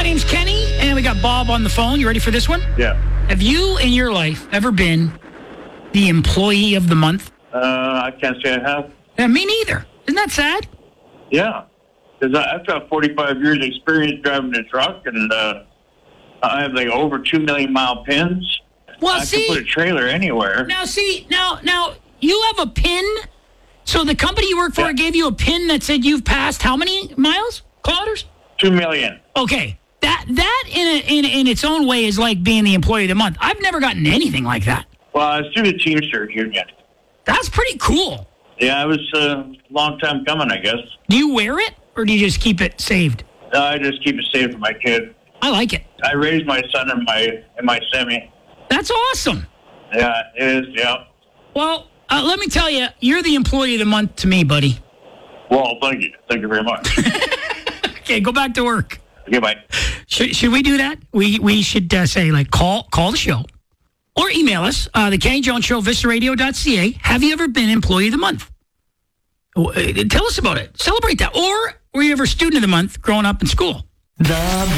name's Kenny, and we got Bob on the phone. You ready for this one? Yeah. Have you in your life ever been the employee of the month? I can't say I have. Yeah, me neither. Isn't that sad? Yeah. Because I've got 45 years experience driving a truck, and I have like over 2 million mile pins. Well, I can put a trailer anywhere. Now, you have a pin. So the company you work for gave you a pin that said you've passed how many miles? Kilometers? 2 million. Okay. That in its own way is like being the employee of the month. I've never gotten anything like that. Well, it's through the Teamsters Union. That's pretty cool. Yeah, it was a long time coming, I guess. Do you wear it, or do you just keep it saved? I just keep it saved for my kid. I like it. I raised my son in my semi. That's awesome. Yeah, it is, yeah. Well, let me tell you, you're the employee of the month to me, buddy. Well, thank you. Thank you very much. Okay, go back to work. Okay, bye. Should we do that? We should say, like, call the show or email us, the Kenny Jones Show, vistaradio.ca. Have you ever been employee of the month? Tell us about it. Celebrate that. Or were you ever student of the month growing up in school? The